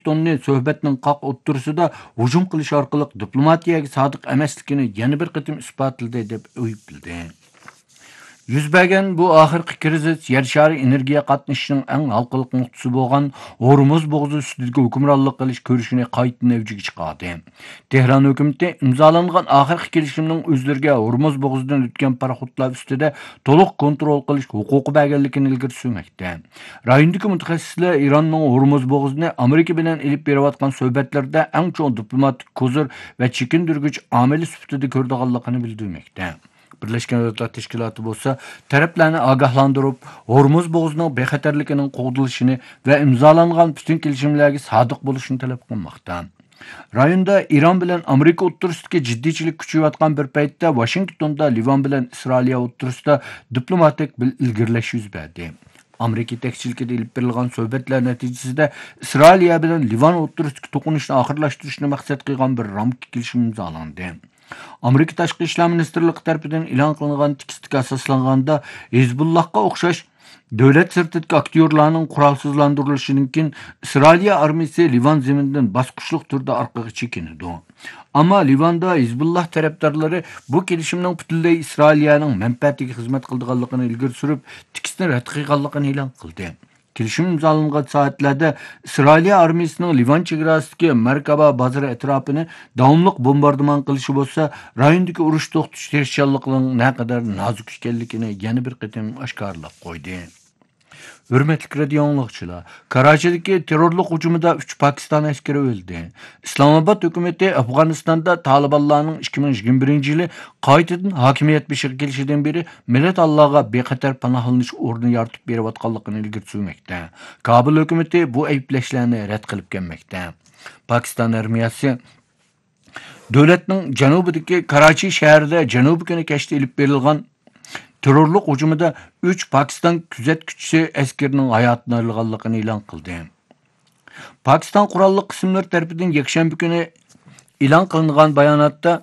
Washington'ni söhbətning qaq o'ttirisida hujum qilish orqali diplomatiyaga sodiq emasligini yana bir qitim isbotladi deb bildi. Yüz bergen bu ahirki krizis yer şari energiya qatnışının en halkılık nuqtası bolgan Hormuz boğuzu üstüdeki hükümranlık qilish görüşüne qaytadan evjiga chiqadi. Tehran hökuməti imzalanğan ahirki kelişimning özlərə Hormuz boğuzudan ötken paraxotlar üstüdə to'liq kontrol qilish huquqi berganligini ilgari surmoqda. Rayondagi mutaxassislar Iranning Hormuz boğuzunu Amerika bilan elib berayotgan suhbatlarda eng cho'ng diplomatik kozir va chekindirgich amili sifatida ko'rdiganligini bildirmoqda. Birleşken Milletler Teşkilatı bolsa taraflarni agahlandırıp Hormuz boğuzuning bexatarligining qo'g'dilishini va imzolangan bütün kelishimlarga sodiq bo'lishini talab qilmoqda. Rayonda Iran bilan Amerika o'ttirisida jiddiychilik kuchayotgan bir paytda Washingtonda Livan bilan Isroiliya o'ttirisida diplomatik ilgirlash yuz berdi. Amerika yetakchiligida ilib berilgan suhbatlar natijasida Isroiliya bilan Livan o'ttirisida to'qinishni oxirlashtirishni maqsad qilgan bir ramka kelishim imzolandi. Amerika Tashqi ishlar ministrligi tarafidan e'lon qilingan tekstga asoslanganda Hizbullahga o'xshash davlat sirtidagi aktyorlarning qurolsizlantirilishidan Isroiliya armiyasi Livan zeminidan bosqichli turda orqaga chekinadi. Ammo Livanda Hizbullah tarafdorlari bu kelishimning butunlay Isroiliyaning manfaatiga xizmat qilganligini ilgari surib, tekstni rad qilganligini e'lon qildi. Kelishim imzolangan soatlarda Isroiliya armiyasining Livan chegarasidagi Markaba bozori atrofini davomli bombardimon qilishi bo'lsa, rayondagi urush to'xtatish tirishchanligining naqadar nozik ekanligini yana bir qatim oshkorlab qo'ydi. Hürmetli radio anlıqçılar, Karachi'dagi terrorlik hujumida 3 Pokiston askari o'ldi. Islomobod hukumati Afg'onistonda Talibanlarning 2021-yili qaytadan hokimiyat beshiga kelishidan beri millat Allohga bexatar panohlanish o'rni yaratib berayotganligini ilgari surmoqda. Kabul hukumati bu ayblashlarni rad qilib kelmoqda. Pokiston armiyasi davlatning janubidagi Karachi shahrida janubiy kuni kashda ilib berilgan terrorlik hujumida 3 Pokiston kuzatuvchisi askarining hayotini olganligini e'lon qildi. Pokiston qurolli qismlari tarafidan yakshanba kuni e'lon qilingan bayonotda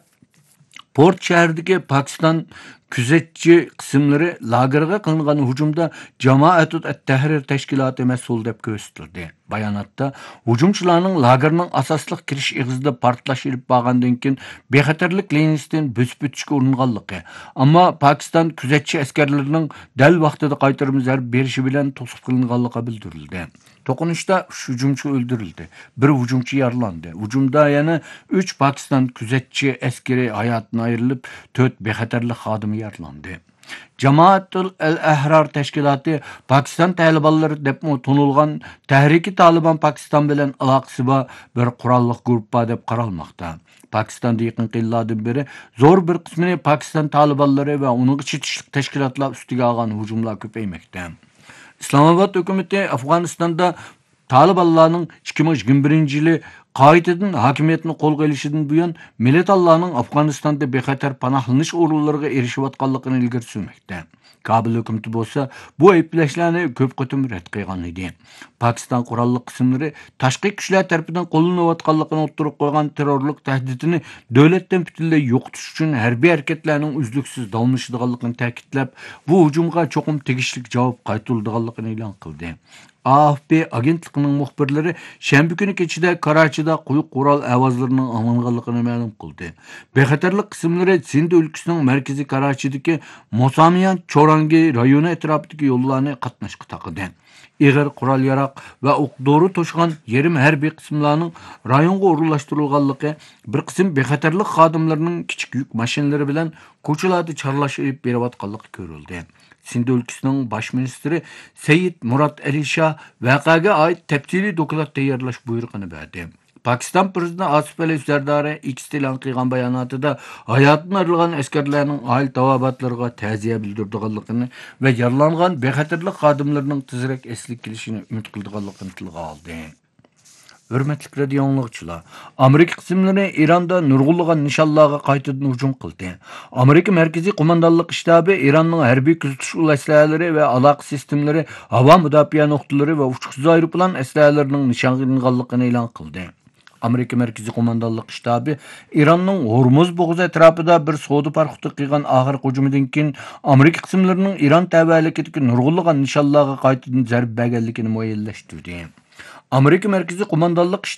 Port shahridagi Pokiston kuzatchi qismlari lagerga qilingan hujumda Jamaatut at-Tahrir tashkiloti mas'ul deb ko'rsatildi. Bayonotda hujumchilarning lagerning asosli kirish ig'izida portlash ilib borgandan keyin bexatarlik liniyasidan bo'sib o'tishga uringanligi, ammo Pokiston kuzatchi askarlarining dal vaqtida qaytarib zarb berishi bilan to'sib qilinganligi bildirildi. To'qinishda hujumchi o'ldirildi, bir hujumchi yaralandi. Hujumda yana 3 Pokiston kuzatchi askari hayotini ayrilib, 4 bexatarlik xodimi yaralandi. Jamaatul al-Ahrar tashkiloti Pokiston Talibanlari deb tanilgan Tahriki Taliban Pokiston bilan aloqasi bor bir qurolli guruh deb qaralmoqda. Pokistonda yaqin yillardan beri zo'r bir qismini Pokiston Talibanlari va uning chetishlik tashkilotlar ustiga olgan hujumlar ko'paymoqda. Islomobod hukumati Afg'onistonda Talibanlarning 2021-yili qaytadan hokimiyatni qo'lga olishidan buyon millat Allohning Afg'onistonda bexatar panohlanish o'rinlariga erishayotganligini ilgari surmoqda. Kabul hukumati bo'lsa, bu ayblashlarni ko'p qatim rad qilgan edi. Pokiston qurolli qismlari tashqi kuchlar tomonidan qo'llanayotganligini o'ttirib qo'ygan terrorlik tahdidini davlatdan butunlay yo'qotish uchun harbiy harakatlarning uzluksiz davomlashadiganligini ta'kidlab, bu hujumga cho'qim tegishli javob qaytariladiganligini e'lon qildi. AFP agentligining muxbirlari shanba kuni kechida Karachida quyuq qurol ovozlarining anglanganligini ma'lum qildi. Bexatarlik qismlari Sind o'lkasining markaziy Karachidagi Mosamiyan Chorangi rayoni atrofidagi yo'llarni qatnashga taqidi. Ig'ir qurol-yarog' va o'q-dori to'shgan yerim harbiy qismlarning rayonga o'rinlashtirilganligi, bir qism bexatarlik xodimlarining kichik yuk mashinalari bilan ko'chalarda chorlash olib berayotganligi ko'rildi. Sind ülkəsinin baş ministri Seyid Murad Alisha vaqaga oid tafsiliy doklad tayyorlash buyrug'ini berdi. Pokiston prezidenti Asif Ali Zardari X e'lon qilgan bayonotida hayotini ayrilgan askarlarning oila tavobatlariga ta'ziya bildirganligini va yaralangan bexatarlik xodimlarining tezroq eslik kelishini umid qilganligini tilga oldi. Hürmetli radio anlıqçılar, Amerika qismlari Ironda nurg'unlagan nishonlarga qaytadan hujum qildi. Amerika Markaziy qo'mondonlik shtabi Ironning harbiy kuzatish aslahalari va aloqa sistemlari, havo mudofaa nuqtalari va uchiqsiz aeroplan aslalarining nishonlanganligini e'lon qildi. Amerika Markaziy qo'mondonlik shtabi Ironning Hormuz bo'g'ozi atrofida bir savdo parxoti qilgan oxirgi hujumidan keyin Amerika qismlarining Iron tavallikidagi nurg'unlagan nishonlarga qaytadan zarb berganligini muayyanlashtirdi. Amerika Markaziy qo'mondonlik